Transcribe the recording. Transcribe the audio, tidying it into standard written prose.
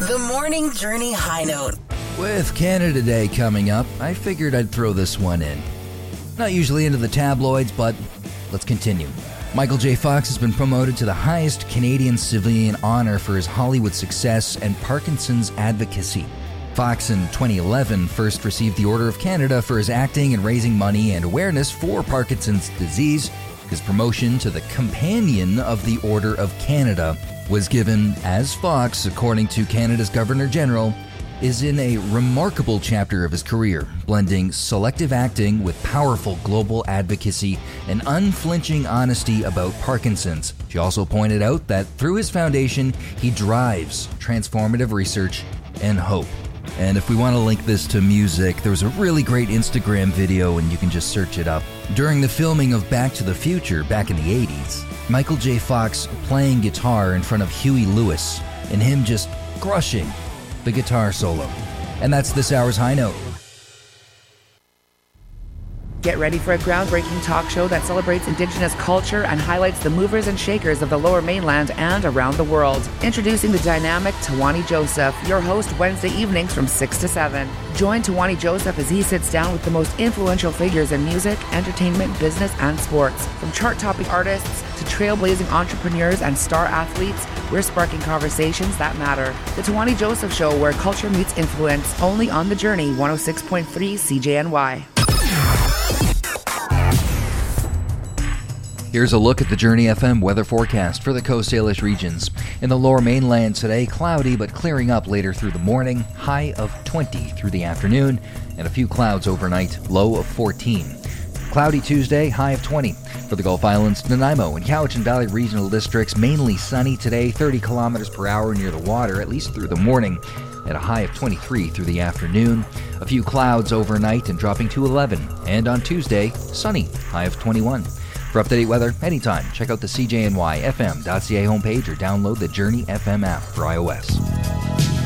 The Morning Journey High Note. With Canada Day coming up, I figured I'd throw this one in. Not usually into the tabloids, but let's continue. Michael J. Fox has been promoted to the highest Canadian civilian honor for his Hollywood success and Parkinson's advocacy. Fox in 2011 first received the Order of Canada for his acting and raising money and awareness for Parkinson's disease. His promotion to the Companion of the Order of Canada was given as Fox, according to Canada's Governor General, is in a remarkable chapter of his career, blending selective acting with powerful global advocacy and unflinching honesty about Parkinson's. She also pointed out that through his foundation, he drives transformative research and hope. And if we want to link this to music, there was a really great Instagram video, and you can just search it up. During the filming of Back to the Future back in the 80s, Michael J. Fox playing guitar in front of Huey Lewis, and him just crushing the guitar solo. And that's this hour's High Note. Get ready for a groundbreaking talk show that celebrates Indigenous culture and highlights the movers and shakers of the Lower Mainland and around the world. Introducing the dynamic Tawani Joseph, your host Wednesday evenings from 6 to 7. Join Tawani Joseph as he sits down with the most influential figures in music, entertainment, business, and sports. From chart-topping artists to trailblazing entrepreneurs and star athletes, we're sparking conversations that matter. The Tawani Joseph Show, where culture meets influence, only on The Journey 106.3 CJNY. Here's a look at the Journey FM weather forecast for the Coast Salish regions. In the Lower Mainland today, cloudy but clearing up later through the morning, high of 20 through the afternoon, and a few clouds overnight, low of 14. Cloudy Tuesday, high of 20. For the Gulf Islands, Nanaimo and Cowichan Valley regional districts, mainly sunny today, 30 kilometers per hour near the water, at least through the morning, at a high of 23 through the afternoon. A few clouds overnight and dropping to 11. And on Tuesday, sunny, high of 21. For up-to-date weather, anytime, check out the CJNYFM.ca homepage or download the Journey FM app for iOS.